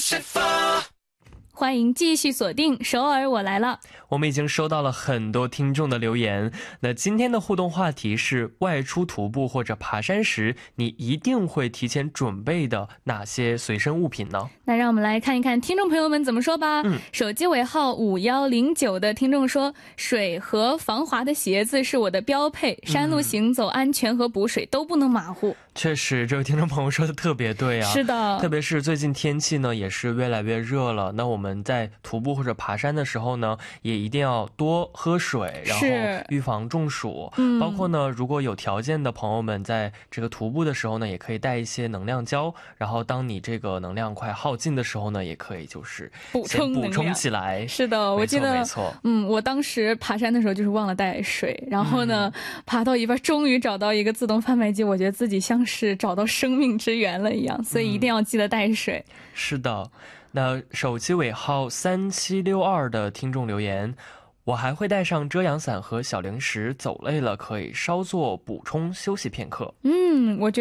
欢迎继续锁定首尔我来了。 我们已经收到了很多听众的留言，那今天的互动话题是外出徒步或者爬山时你一定会提前准备的哪些随身物品呢？ 那让我们来看一看听众朋友们怎么说吧。手机尾号5109的听众说，水和防滑的鞋子是我的标配，山路行走安全和补水都不能马虎。 确实，这位听众朋友说的特别对啊。 是的， 特别是最近天气呢也是越来越热了，那我们在徒步或者爬山的时候呢，也一定要多喝水，然后预防中暑。包括呢，如果有条件的朋友们在这个徒步的时候呢，也可以带一些能量胶，然后当你这个能量快耗尽的时候呢，也可以就是补充起来。 是的，我记得没错。 我当时爬山的时候就是忘了带水，然后呢，爬到一半终于找到一个自动贩卖机，我觉得自己像是找到生命之源了一样，所以一定要记得带水。 是的。那手机尾号3762的听众留言，我还会带上遮阳伞和小零食，走累了可以稍作补充休息片刻。我觉得